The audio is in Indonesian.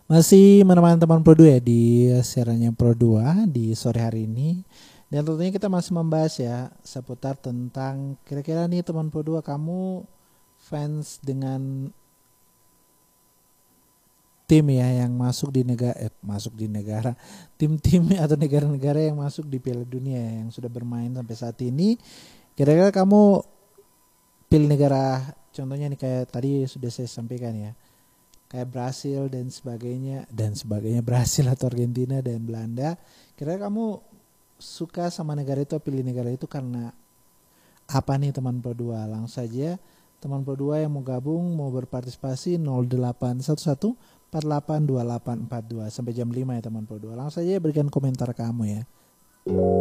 Masih menemani teman Pro 2 ya di siarannya Pro 2 di sore hari ini. Dan tentunya kita masih membahas ya seputar tentang kira-kira nih teman Pro 2, kamu fans dengan tim ya yang masuk di negara tim-tim atau negara-negara yang masuk di Piala Dunia ya, yang sudah bermain sampai saat ini. Kira-kira kamu pilih negara, contohnya nih kayak tadi sudah saya sampaikan ya, kayak Brasil dan sebagainya Brasil atau Argentina dan Belanda. Kira-kira kamu suka sama negara itu, pilih negara itu karena apa nih teman Pro 2? Langsung saja teman Pro 2 yang mau gabung, mau berpartisipasi 0811 482842 sampai jam 5 ya teman Pro 2. Langsung saja berikan komentar kamu ya.